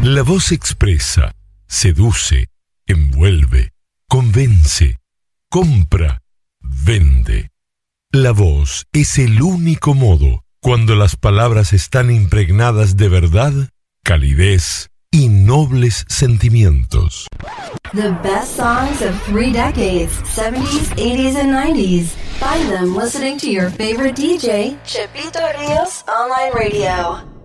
La voz expresa, seduce, envuelve, convence, compra, vende. La voz es el único modo cuando las palabras están impregnadas de verdad, calidez y nobles sentimientos. The best songs of 3 decades, 70s, 80s, and 90s. Find them listening to your favorite DJ, Chepito Rios Online Radio.